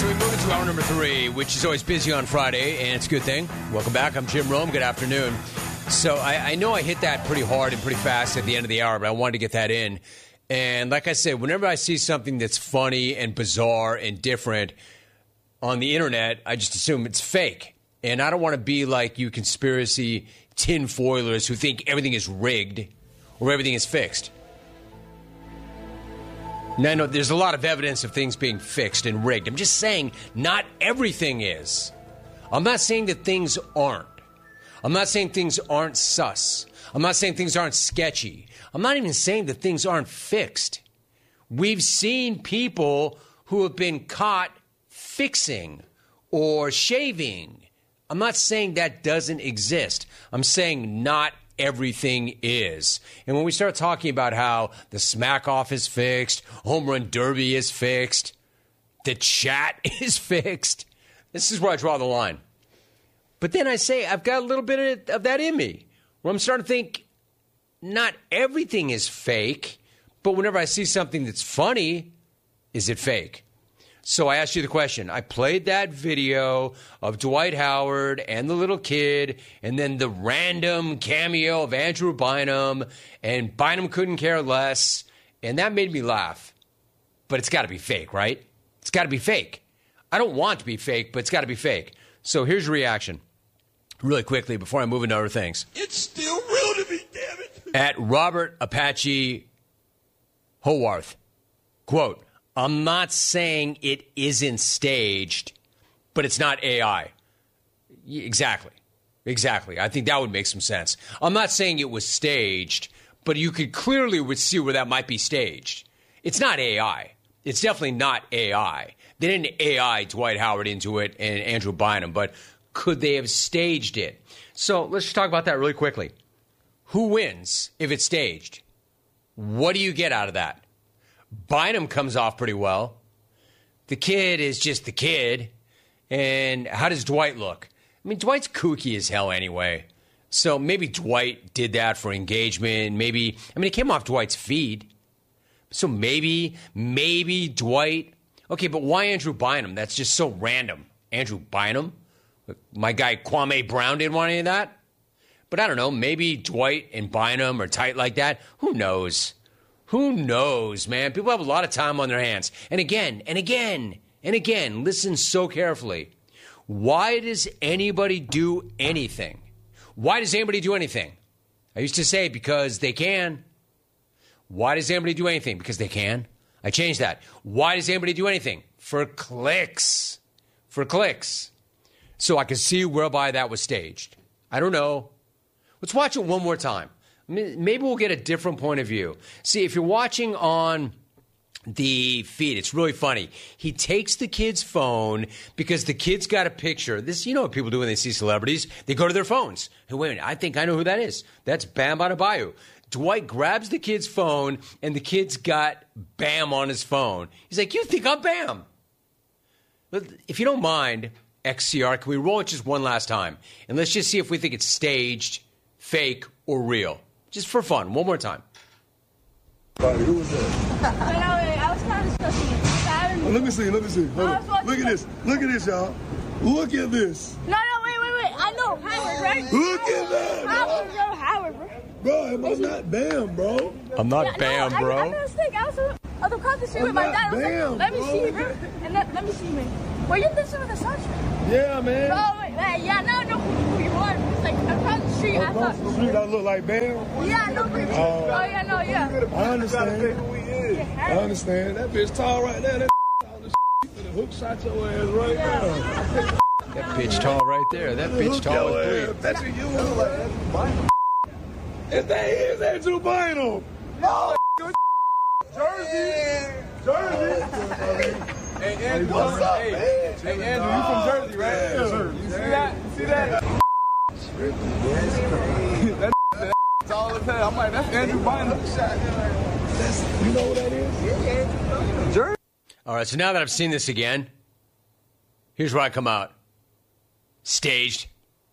So we move into hour number 3, which is always busy on Friday, and it's a good thing. Welcome back. I'm Jim Rome. Good afternoon. So I know I hit that pretty hard and pretty fast at the end of the hour, but I wanted to get that in. And like I said, whenever I see something that's funny and bizarre and different on the internet, I just assume it's fake. And I don't want to be like you conspiracy tinfoilers who think everything is rigged or everything is fixed. Now, I know there's a lot of evidence of things being fixed and rigged. I'm just saying not everything is. I'm not saying that things aren't. I'm not saying things aren't sus. I'm not saying things aren't sketchy. I'm not even saying that things aren't fixed. We've seen people who have been caught fixing or shaving. I'm not saying that doesn't exist. I'm saying not everything is. And when we start talking about how the smack off is fixed, home run derby is fixed, the chat is fixed, this is where I draw the line. But then I say I've got a little bit of that in me, where I'm starting to think not everything is fake, but whenever I see something that's funny, is it fake? So I asked you the question. I played that video of Dwight Howard and the little kid, and then the random cameo of Andrew Bynum, and Bynum couldn't care less, and that made me laugh. But it's got to be fake, right? It's got to be fake. I don't want it to be fake, but it's got to be fake. So here's your reaction, really quickly, before I move into other things. It's still real to me, damn it. At Robert Apache Howarth, quote, I'm not saying it isn't staged, but it's not AI. Exactly. I think that would make some sense. I'm not saying it was staged, but you could clearly see where that might be staged. It's not AI. It's definitely not AI. They didn't AI Dwight Howard into it and Andrew Bynum, but could they have staged it? So let's just talk about that really quickly. Who wins if it's staged? What do you get out of that? Bynum comes off pretty well. The kid is just the kid. And how does Dwight look? I mean, Dwight's kooky as hell anyway. So maybe Dwight did that for engagement. It came off Dwight's feed. So maybe Dwight. Okay, but why Andrew Bynum? That's just so random. Andrew Bynum? My guy Kwame Brown didn't want any of that? But I don't know. Maybe Dwight and Bynum are tight like that. Who knows? Who knows, man? People have a lot of time on their hands. And again, listen so carefully. Why does anybody do anything? Why does anybody do anything? I used to say because they can. Why does anybody do anything? Because they can. I changed that. Why does anybody do anything? For clicks. For clicks. So I could see whereby that was staged. I don't know. Let's watch it one more time. Maybe we'll get a different point of view. See, if you're watching on the feed, it's really funny. He takes the kid's phone because the kid's got a picture. This, you know what people do when they see celebrities? They go to their phones. Hey, wait a minute, I think I know who that is. That's Bam Adebayo. Dwight grabs the kid's phone, and the kid's got Bam on his phone. He's like, you think I'm Bam? But if you don't mind, XCR, can we roll it just one last time? And let's just see if we think it's staged, fake, or real. Just for fun. One more time. Who was that? I was kind of discussing it. Let me see. Hold on. Look at this, y'all. Look at this. No, wait. I know Howard, right? Look at that. Howard, bro. Bro, am I not Bam, bro? I'm not Bam, bro. I was across the street with my dad. I was Bam, like, let me bro. see you, bro. And let me see you, man. Were you dancing with a sunshine? Yeah, man. Oh, wait, yeah, now I know who you are. It's like across the street. I Across thought. the street, I look like Bam. Yeah, I know who you are. Yeah. I understand. That bitch tall right there. That the hook shot your ass right now. That bitch tall right there. That bitch tall with three. That's what you look like. Andrew Bynum. If that is Andrew Bynum. No. Jersey. Hey, Andrew. What's up, man? Hey, Andrew, you from Jersey, right? Yeah, sir. You see that? That's all it said. I'm like, that's Andrew Bynum. You know what that is? Jersey. All right, so now that I've seen this again, here's where I come out. Staged.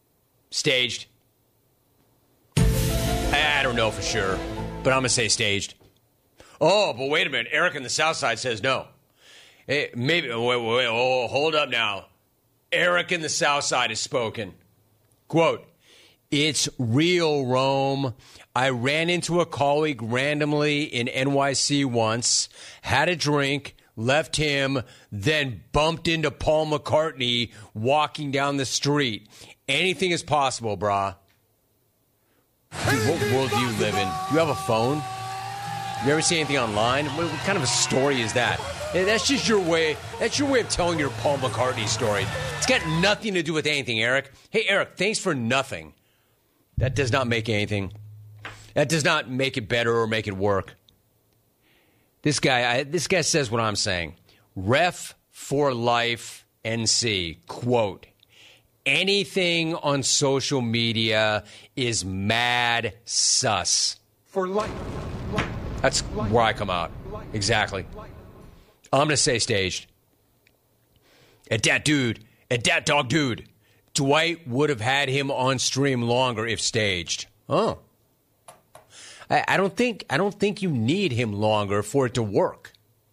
I don't know for sure, but I'm going to say staged. Oh, but wait a minute. Eric in the South Side says no. Hey, maybe, wait, hold up now. Eric in the South Side has spoken. Quote, "It's real, Rome. I ran into a colleague randomly in NYC once, had a drink, left him, then bumped into Paul McCartney walking down the street. Anything is possible, brah." Dude, what world do you live in? Do you have a phone? You ever see anything online? What kind of a story is that? That's just your way. That's your way of telling your Paul McCartney story. It's got nothing to do with anything, Eric. Hey, Eric, thanks for nothing. That does not make anything. That does not make it better or make it work. This guy says what I'm saying. Ref for Life NC, quote, "Anything on social media is mad sus." For life. That's where I come out. Exactly. I'm going to say staged. At that dog dude, Dwight would have had him on stream longer if staged. Oh. I don't think you need him longer for it to work.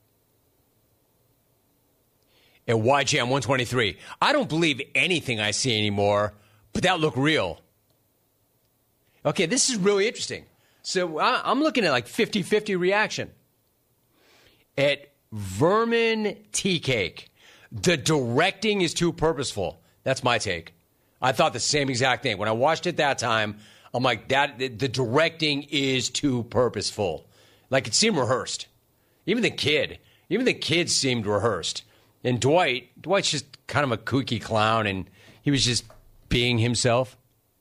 At YJM 123, I don't believe anything I see anymore, but that looked real. Okay, this is really interesting. So I'm looking at like 50-50 reaction. At Vermin Tea Cake, the directing is too purposeful. That's my take. I thought the same exact thing. When I watched it that time, I'm like, the directing is too purposeful. Like it seemed rehearsed. Even the kid seemed rehearsed. And Dwight's just kind of a kooky clown, and he was just being himself.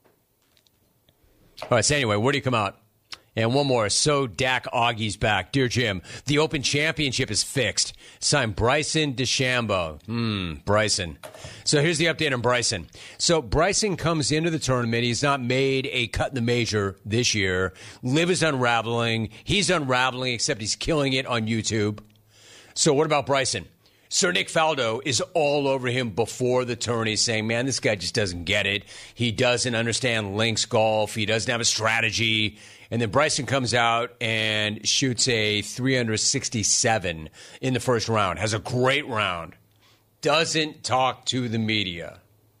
All right, so anyway, where do you come out? And one more. So Dak Augie's back. Dear Jim, the Open Championship is fixed. Signed Bryson DeChambeau. Bryson. So here's the update on Bryson. So Bryson comes into the tournament. He's not made a cut in the major this year. Liv is unraveling. He's unraveling, except he's killing it on YouTube. So what about Bryson? Sir Nick Faldo is all over him before the tourney saying, man, this guy just doesn't get it. He doesn't understand links golf. He doesn't have a strategy. And then Bryson comes out and shoots a 367 in the first round. Has a great round. Doesn't talk to the media.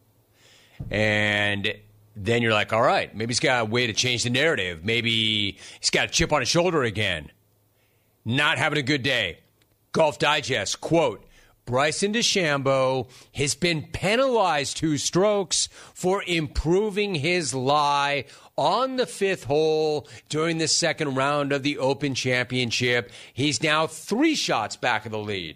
And then you're like, all right, maybe he's got a way to change the narrative. Maybe he's got a chip on his shoulder again. Not having a good day. Golf Digest, quote, Bryson DeChambeau has been penalized 2 strokes for improving his lie on the 5th hole during the second round of the Open Championship. He's now 3 shots back of the lead.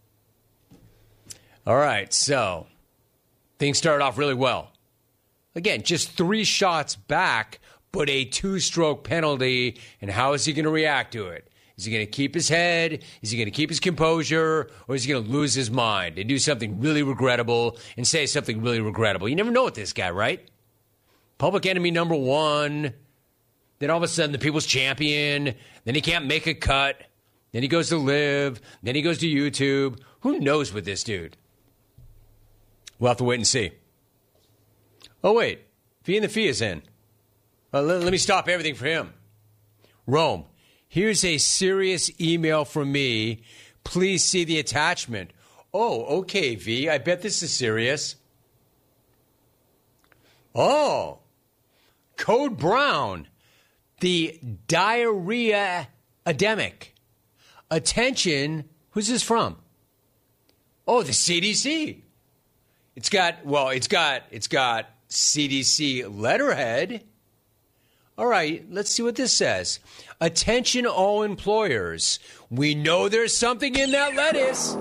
All right, so things started off really well. Again, just 3 shots back, but a 2-stroke penalty, and how is he going to react to it? Is he going to keep his head? Is he going to keep his composure? Or is he going to lose his mind and do something really regrettable and say something really regrettable? You never know with this guy, right? Public enemy number 1. Then all of a sudden the people's champion. Then he can't make a cut. Then he goes to Live. Then he goes to YouTube. Who knows with this dude? We'll have to wait and see. Oh, wait. Fee and the Fee is in. Let me stop everything for him. Rome. Here's a serious email from me. Please see the attachment. Oh, okay, V. I bet this is serious. Oh, Code Brown, the diarrhea epidemic. Attention, who's this from? Oh, the CDC. It's got CDC letterhead. All right, let's see what this says. Attention all employers. We know there's something in that lettuce.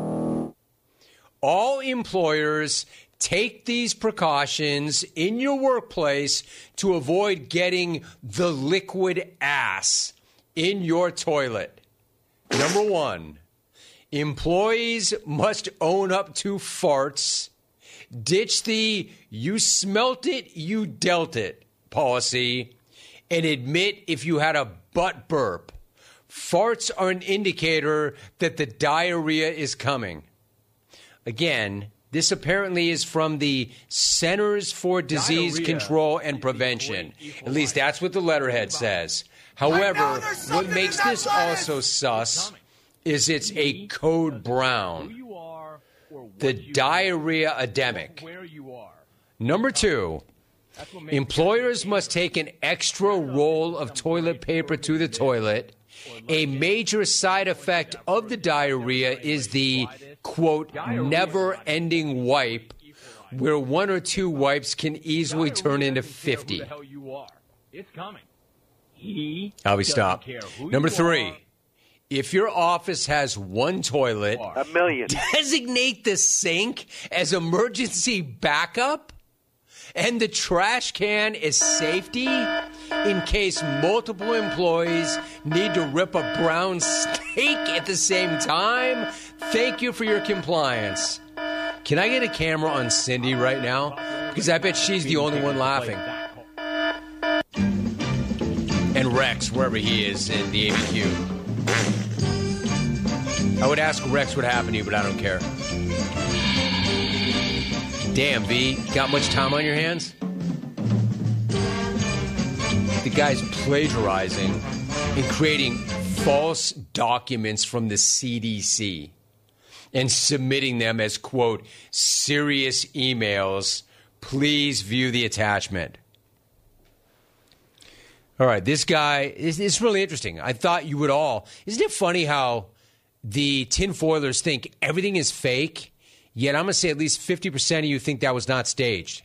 All employers, take these precautions in your workplace to avoid getting the liquid ass in your toilet. Number 1, employees must own up to farts. Ditch the you smelt it, you dealt it policy. And admit if you had a butt burp. Farts are an indicator that the diarrhea is coming. Again, this apparently is from the Centers for Disease Control and Prevention. At least that's what the letterhead says. However, what makes this also sus is it's a code brown. The diarrhea epidemic. Number 2, employers must take an extra roll of toilet paper to the toilet. A major side effect of the diarrhea is the, quote, never-ending wipe, where 1 or 2 wipes can easily turn into 50. Albie, stop. Number 3. If your office has 1 toilet, $1 million. Designate the sink as emergency backup and the trash can as safety in case multiple employees need to rip a brown steak at the same time. Thank you for your compliance. Can I get a camera on Cindy right now? Because I bet she's the only one laughing. And Rex, wherever he is in the ABQ. I would ask Rex what happened to you, but I don't care. Damn, V, got much time on your hands? The guy's plagiarizing and creating false documents from the CDC and submitting them as, quote, serious emails. Please view the attachment. All right, this guy, it's really interesting. I thought you would all. Isn't it funny how the tinfoilers think everything is fake, yet I'm going to say at least 50% of you think that was not staged.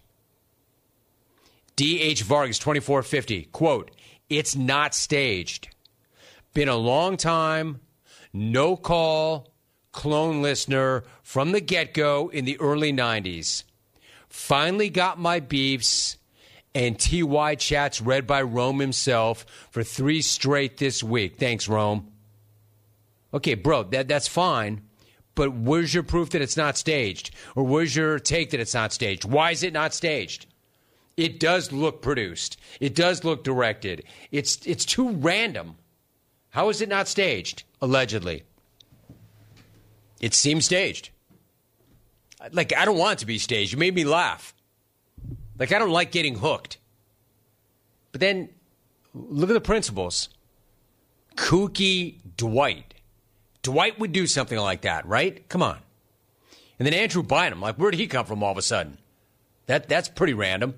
D.H. Vargas, 2450, quote, it's not staged. Been a long time, no call, clone listener from the get-go in the early 90s. Finally got my beefs and TY chats read by Rome himself for 3 straight this week. Thanks, Rome. Okay, bro, that's fine, but where's your proof that it's not staged? Or where's your take that it's not staged? Why is it not staged? It does look produced. It does look directed. It's too random. How is it not staged, allegedly? It seems staged. Like, I don't want it to be staged. You made me laugh. Like, I don't like getting hooked. But then, look at the principles. Kooky Dwight. Dwight would do something like that, right? Come on. And then Andrew Bynum, like, where did he come from all of a sudden? That's pretty random.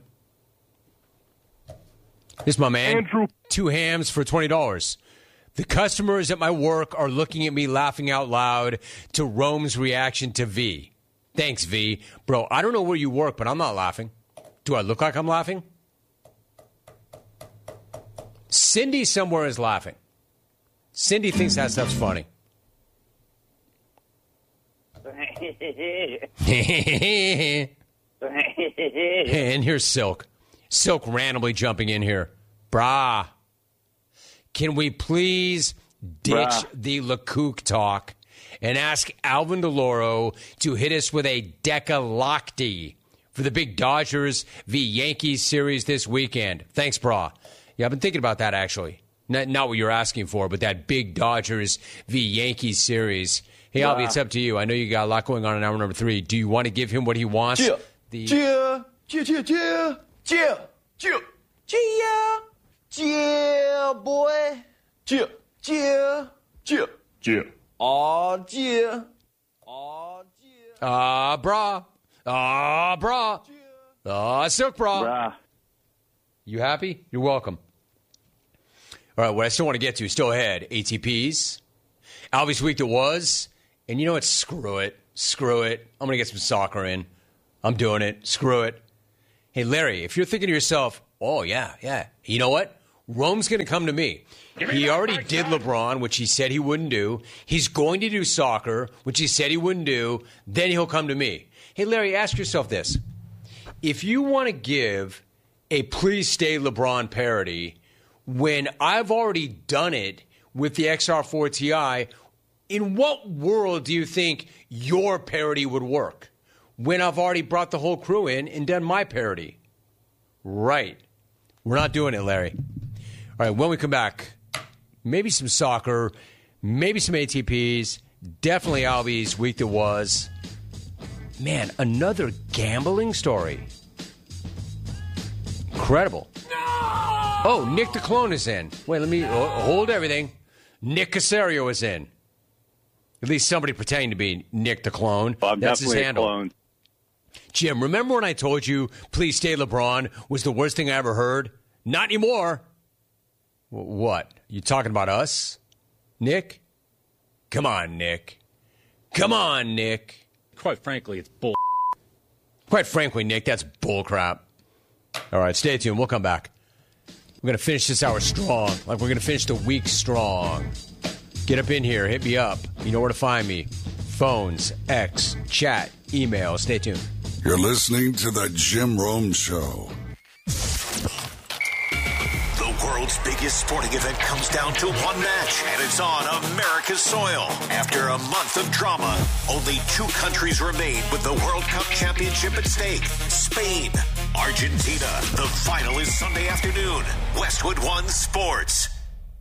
Here's my man. Andrew. 2 hams for $20. The customers at my work are looking at me laughing out loud to Rome's reaction to V. Thanks, V. Bro, I don't know where you work, but I'm not laughing. Do I look like I'm laughing? Cindy somewhere is laughing. Cindy thinks that stuff's funny. And here's Silk. Silk randomly jumping in here. Brah. Can we please ditch the LeCook talk and ask Alvin DeLauro to hit us with a Decalocty for the big Dodgers v. Yankees series this weekend? Thanks, brah. Yeah, I've been thinking about that, actually. Not what you're asking for, but that big Dodgers v. Yankees series. Hey, Albie, it's up to you. I know you got a lot going on in hour number 3. Do you want to give him what he wants? Yeah, boy. Brah. Silk, brah. You happy? You're welcome. All right, what I still want to get to is still ahead. ATPs. Albie's week that was. And you know what? Screw it. I'm going to get some soccer in. I'm doing it. Screw it. Hey, Larry, if you're thinking to yourself, oh, yeah. You know what? Rome's going to come to me. He already did LeBron, which he said he wouldn't do. He's going to do soccer, which he said he wouldn't do. Then he'll come to me. Hey, Larry, ask yourself this. If you want to give a Please Stay LeBron parody when I've already done it with the XR4 Ti, in what world do you think your parody would work when I've already brought the whole crew in and done my parody? Right. We're not doing it, Larry. All right, when we come back, maybe some soccer, maybe some ATPs, definitely Albie's week that was. Man, another gambling story. Incredible. No! Oh, Nick the Clone is in. Wait, let me hold everything. Nick Casario is in. At least somebody pretending to be Nick the clone. Well, I'm That's his definitely a handle. clone. Jim, remember when I told you Please Stay LeBron was the worst thing I ever heard? Not anymore. What? You talking about us? Nick? Come on, Nick. Come on, Nick. Quite frankly, it's bull. Quite frankly, Nick, that's bullcrap. All right, stay tuned. We'll come back. We're going to finish this hour strong, like we're going to finish the week strong. Get up in here. Hit me up. You know where to find me. Phones, X, chat, email. Stay tuned. You're listening to The Jim Rome Show. The world's biggest sporting event comes down to one match, and it's on America's soil. After a month of drama, only 2 countries remain with the World Cup championship at stake. Spain, Argentina. The final is Sunday afternoon. Westwood One Sports.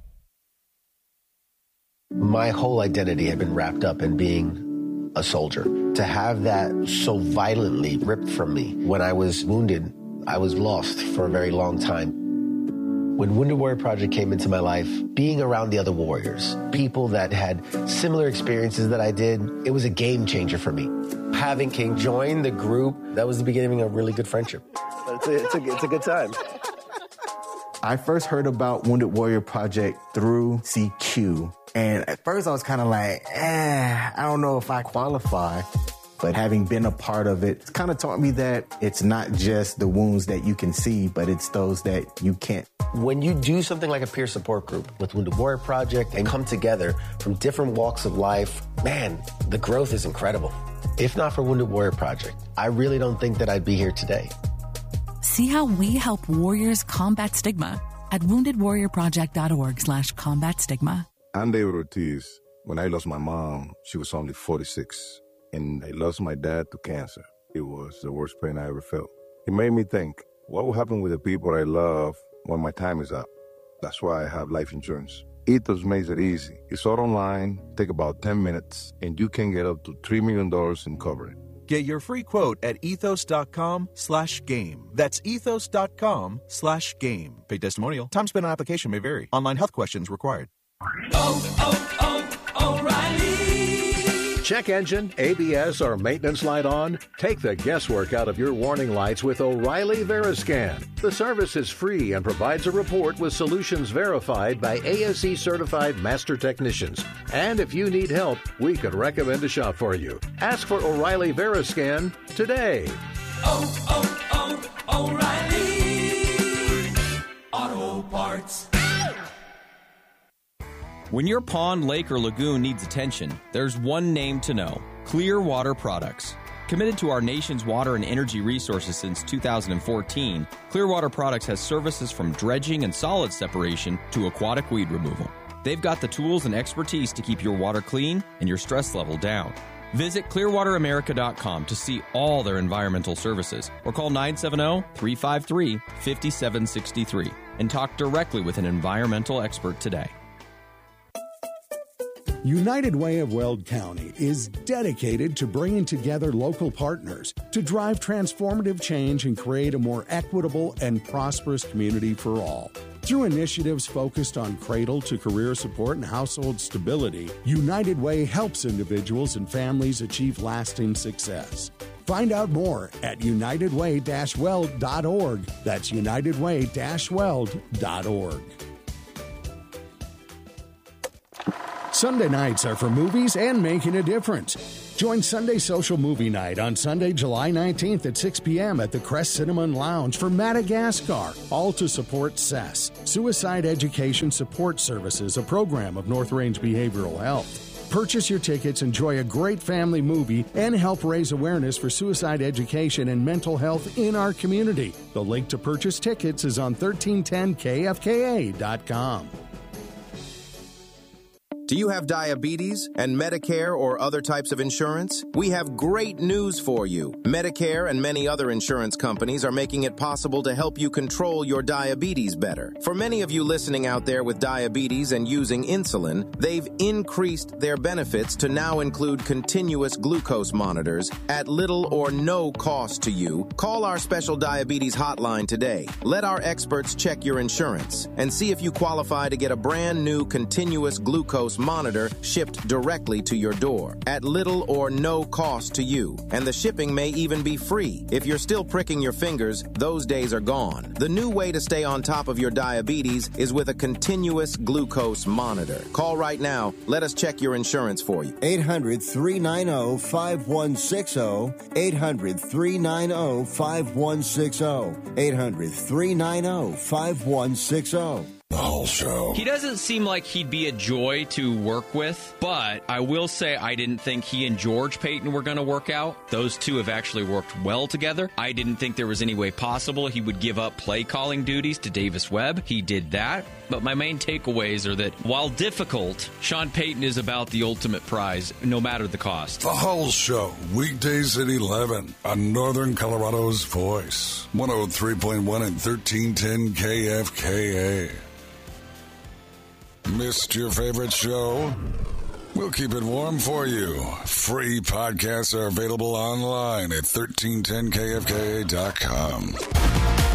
My whole identity had been wrapped up in being a soldier. To have that so violently ripped from me when I was wounded, I was lost for a very long time. When Wounded Warrior Project came into my life, being around the other warriors, people that had similar experiences that I did, it was a game changer for me. Having King join the group, that was the beginning of a really good friendship. It's a good time. I first heard about Wounded Warrior Project through CQ. And at first I was kind of like, I don't know if I qualify. But having been a part of it, it's kind of taught me that it's not just the wounds that you can see, but it's those that you can't. When you do something like a peer support group with Wounded Warrior Project and come together from different walks of life, man, the growth is incredible. If not for Wounded Warrior Project, I really don't think that I'd be here today. See how we help warriors combat stigma at woundedwarriorproject.org/combat stigma. I'm David Ortiz. When I lost my mom, she was only 46. And I lost my dad to cancer. It was the worst pain I ever felt. It made me think, what will happen with the people I love when my time is up? That's why I have life insurance. Ethos makes it easy. It's all online, take about 10 minutes, and you can get up to $3 million in coverage. Get your free quote at ethos.com/game. That's ethos.com/game. Paid testimonial. Time spent on application may vary. Online health questions required. O'Reilly. Check engine, ABS, or maintenance light on? Take the guesswork out of your warning lights with O'Reilly Veriscan. The service is free and provides a report with solutions verified by ASE-certified master technicians. And if you need help, we could recommend a shop for you. Ask for O'Reilly Veriscan today. O'Reilly Auto Parts. When your pond, lake, or lagoon needs attention, there's one name to know: Clearwater Products. Committed to our nation's water and energy resources since 2014, Clearwater Products has services from dredging and solid separation to aquatic weed removal. They've got the tools and expertise to keep your water clean and your stress level down. Visit clearwateramerica.com to see all their environmental services, or call 970-353-5763 and talk directly with an environmental expert today. United Way of Weld County is dedicated to bringing together local partners to drive transformative change and create a more equitable and prosperous community for all. Through initiatives focused on cradle-to-career support and household stability, United Way helps individuals and families achieve lasting success. Find out more at unitedway-weld.org. That's unitedway-weld.org. Sunday nights are for movies and making a difference. Join Sunday Social Movie Night on Sunday, July 19th at 6 p.m. at the Crest Cinema and Lounge for Madagascar, all to support SES, Suicide Education Support Services, a program of North Range Behavioral Health. Purchase your tickets, enjoy a great family movie, and help raise awareness for suicide education and mental health in our community. The link to purchase tickets is on 1310kfka.com. Do you have diabetes and Medicare or other types of insurance? We have great news for you. Medicare and many other insurance companies are making it possible to help you control your diabetes better. For many of you listening out there with diabetes and using insulin, they've increased their benefits to now include continuous glucose monitors at little or no cost to you. Call our special diabetes hotline today. Let our experts check your insurance and see if you qualify to get a brand new continuous glucose glucose monitor shipped directly to your door at little or no cost to you. And the shipping may even be free. If you're still pricking your fingers, those days are gone. The new way to stay on top of your diabetes is with a continuous glucose monitor. Call right now. Let us check your insurance for you. 800-390-5160. 800-390-5160. 800-390-5160. The whole show. He doesn't seem like he'd be a joy to work with, but I will say I didn't think he and George Paton were going to work out. Those two have actually worked well together. I didn't think there was any way possible he would give up play calling duties to Davis Webb. He did that. But my main takeaways are that while difficult, Sean Payton is about the ultimate prize, no matter the cost. The whole show, weekdays at 11 on Northern Colorado's Voice. 103.1 and 1310 KFKA. Missed your favorite show? We'll keep it warm for you. Free podcasts are available online at 1310kfka.com.